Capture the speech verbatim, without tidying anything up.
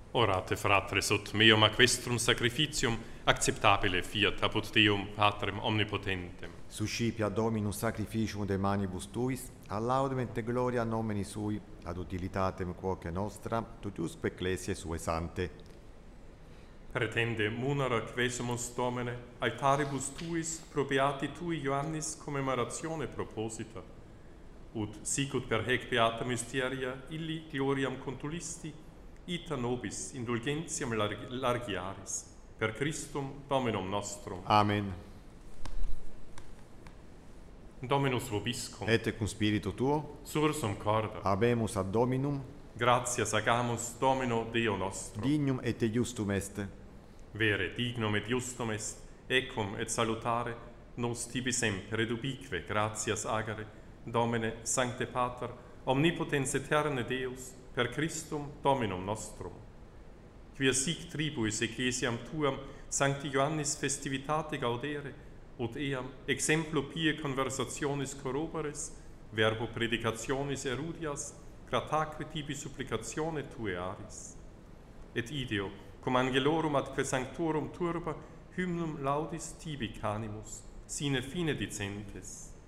Orate, fratres, ut meum aquestrum sacrificium acceptabile fiat apud Deum Patrem omnipotentem. Suscipia Dominus sacrificium de manibus tuis, a laudem et gloria nomini sui, ad utilitatem quoque nostra, tutusque ecclesiae sue sante. Pretende munera quesumus Domine, altaribus tuis pro beati tui Ioannis commemoratione proposita, ut sicut per hec beata mysteria illi gloriam contulisti, ita nobis indulgentiam larg- largiaris, per Christum Dominum nostrum. Amen. Dominus vobiscum, Et cum spiritu tuo, sursum corda, habemus ad Dominum, gratias agamus Domino Deo nostro. dignum et justum est. Vere, dignum et justum est, equum et salutare, nos tibi semper et ubique gratias agere, Domine, Sancte Pater, omnipotens eterne Deus, per Christum Dominum nostrum. Quia sic tribuis ecclesiam tuam Sancti Ioannis festivitate gaudere, ut eam exemplo pie conversationis corroboris, verbo predicationis erudias, grataque tibi supplicatione tue aris. Et ideo, cum angelorum atque sanctorum turba, hymnum laudis tibi canimus, sine fine dicentes.